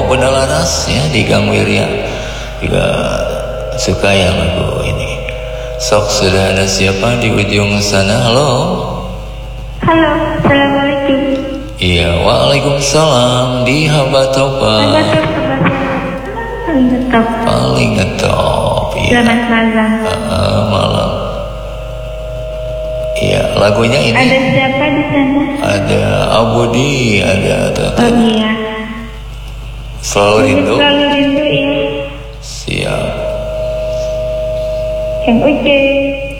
Bunda Laras ya di Gang Wirya juga suka ya lagu ini. Sok, sudah ada siapa di ujung sana? Halo. Halo, assalamualaikum. Iya, waalaikumsalam. Di Haba Topa. Paling ngetop. Ya. Selamat malam. Malam. Iya, lagunya ini. Ada siapa di sana? Ada Abudi, ada Tata. Oh iya. Selalu rindu. Selalu rindu ya. Siap. Yang oke.